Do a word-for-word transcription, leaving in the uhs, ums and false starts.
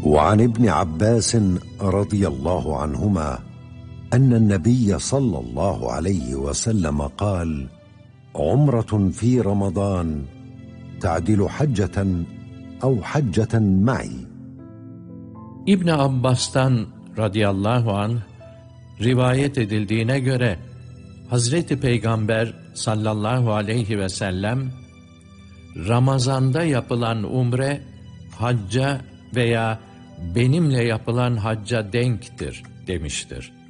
وعن ابن عباس رضي الله عنهما أن النبي صلى الله عليه وسلم قال: عمرة في رمضان تعدل حجة أو حجة معي. İbn Abbas'tan radıyallahu anh rivayet edildiğine göre Hazreti Peygamber sallallahu aleyhi ve sellem Ramazan'da yapılan umre hacca veya benimle yapılan hacca denktir demiştir.